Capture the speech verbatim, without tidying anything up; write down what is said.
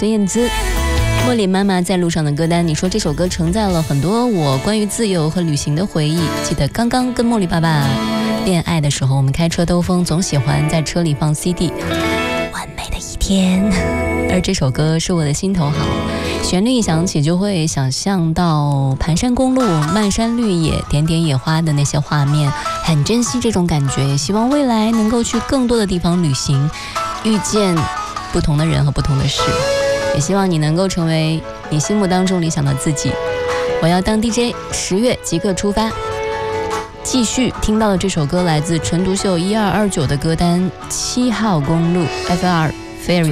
孙燕姿。茉莉妈妈在路上的歌单，你说这首歌承载了很多我关于自由和旅行的回忆。记得刚刚跟茉莉爸爸恋爱的时候，我们开车兜风，总喜欢在车里放 C D， 完美的一天。而这首歌是我的心头好，旋律一响起就会想象到盘山公路、漫山绿野、点点野花的那些画面，很珍惜这种感觉，也希望未来能够去更多的地方旅行，遇见不同的人和不同的事，也希望你能够成为你心目当中理想的自己。我要当 D J， 十月即刻出发。继续听到的这首歌来自纯独秀一二二九的歌单，七号公路 F R Ferry。